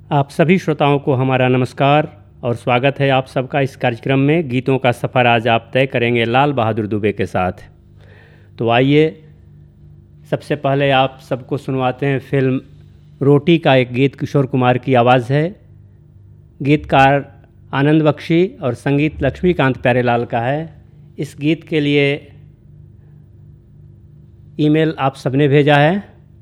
आप सभी श्रोताओं को हमारा नमस्कार और स्वागत है आप सबका इस कार्यक्रम में। गीतों का सफ़र आज आप तय करेंगे लाल बहादुर दुबे के साथ। तो आइए सबसे पहले आप सबको सुनवाते हैं फिल्म रोटी का एक गीत। किशोर कुमार की आवाज़ है, गीतकार आनंद बख्शी और संगीत लक्ष्मीकांत प्यारेलाल का है। इस गीत के लिए ईमेल आप सबने भेजा है।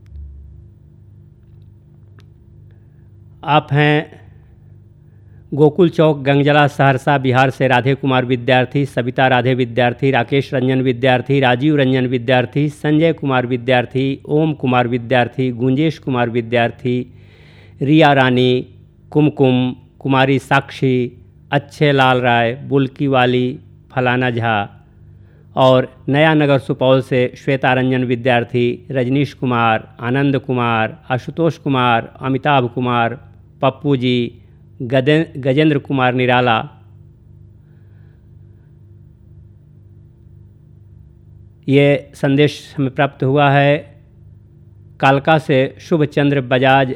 आप हैं गोकुल चौक, गंगजला, सहरसा, बिहार से राधे कुमार विद्यार्थी, सविता राधे विद्यार्थी, राकेश रंजन विद्यार्थी, राजीव रंजन विद्यार्थी, संजय कुमार विद्यार्थी, ओम कुमार विद्यार्थी, गुंजेश कुमार विद्यार्थी, रिया रानी, कुमकुम, कुमारी साक्षी, अच्छे लाल राय, बुल्की वाली, फलाना झा और नया नगर सुपौल से श्वेता रंजन विद्यार्थी, रजनीश कुमार, आनंद कुमार, आशुतोष कुमार, अमिताभ कुमार, पप्पू जी, गजेंद्र कुमार निराला, ये संदेश हमें प्राप्त हुआ है कालका से शुभ चंद्र बजाज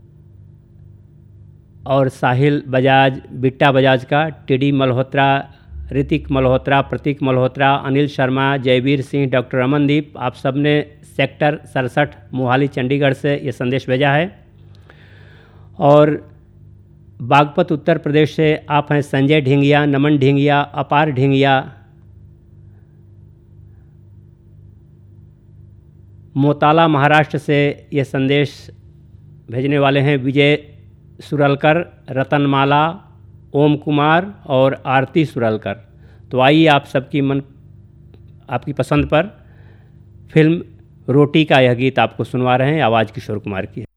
और साहिल बजाज, बिट्टा बजाज का, टीडी मल्होत्रा, ऋतिक मल्होत्रा, प्रतीक मल्होत्रा, अनिल शर्मा, जयवीर सिंह, डॉक्टर अमनदीप, आप सब ने सेक्टर 67 मोहाली चंडीगढ़ से ये संदेश भेजा है। और बागपत उत्तर प्रदेश से आप हैं संजय ढिंगिया, नमन ढिंगिया, अपार ढिंगिया, मोताला महाराष्ट्र से ये संदेश भेजने वाले हैं विजय सुरलकर, रतनमाला, ओम कुमार और आरती सुरलकर। तो आइए आप आपकी पसंद पर फिल्म रोटी का यह गीत आपको सुनवा रहे हैं। आवाज़ किशोर कुमार की है।